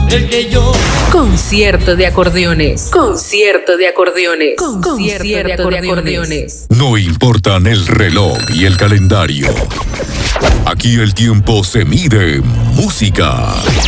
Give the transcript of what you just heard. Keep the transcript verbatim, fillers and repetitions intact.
el que yo. Concierto de acordeones. Concierto de acordeones. Concierto de acordeones. No importan el reloj y el calendario. Aquí el tiempo se mide en música.